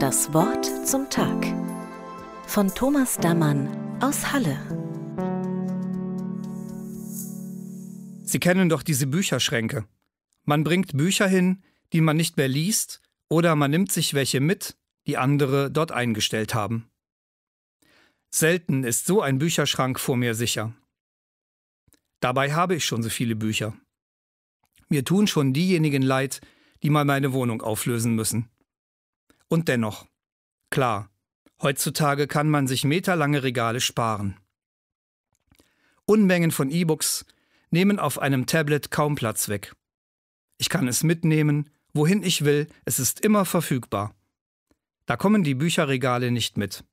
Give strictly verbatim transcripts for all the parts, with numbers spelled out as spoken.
Das Wort zum Tag von Thomas Dammann aus Halle. Sie kennen doch diese Bücherschränke. Man bringt Bücher hin, die man nicht mehr liest, oder man nimmt sich welche mit, die andere dort eingestellt haben. Selten ist so ein Bücherschrank vor mir sicher. Dabei habe ich schon so viele Bücher. Mir tun schon diejenigen leid, die mal meine Wohnung auflösen müssen. Und dennoch, klar, heutzutage kann man sich meterlange Regale sparen. Unmengen von E-Books nehmen auf einem Tablet kaum Platz weg. Ich kann es mitnehmen, wohin ich will, es ist immer verfügbar. Da kommen die Bücherregale nicht mit.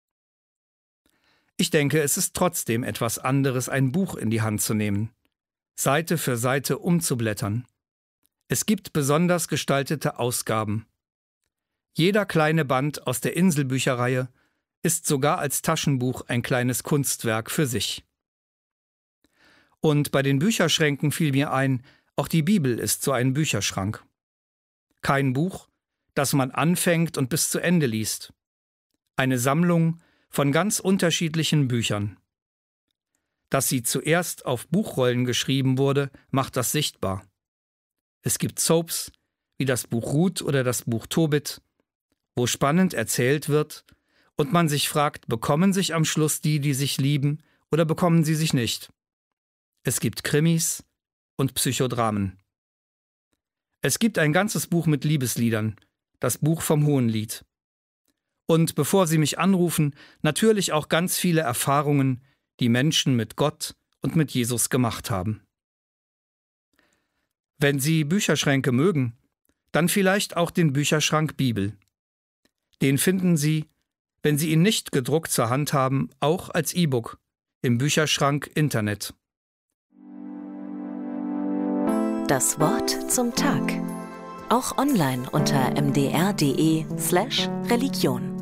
Ich denke, es ist trotzdem etwas anderes, ein Buch in die Hand zu nehmen, Seite für Seite umzublättern. Es gibt besonders gestaltete Ausgaben. Jeder kleine Band aus der Inselbücherreihe ist sogar als Taschenbuch ein kleines Kunstwerk für sich. Und bei den Bücherschränken fiel mir ein, auch die Bibel ist so ein Bücherschrank. Kein Buch, das man anfängt und bis zu Ende liest. Eine Sammlung von ganz unterschiedlichen Büchern. Dass sie zuerst auf Buchrollen geschrieben wurde, macht das sichtbar. Es gibt Soaps, wie das Buch Ruth oder das Buch Tobit, wo spannend erzählt wird und man sich fragt, bekommen sich am Schluss die, die sich lieben, oder bekommen sie sich nicht? Es gibt Krimis und Psychodramen. Es gibt ein ganzes Buch mit Liebesliedern, das Buch vom Hohenlied. Und bevor Sie mich anrufen, natürlich auch ganz viele Erfahrungen, die Menschen mit Gott und mit Jesus gemacht haben. Wenn Sie Bücherschränke mögen, dann vielleicht auch den Bücherschrank Bibel. Den finden Sie, wenn Sie ihn nicht gedruckt zur Hand haben, auch als E-Book im Bücherschrank Internet. Das Wort zum Tag. Auch online unter m d r punkt d e slash Religion.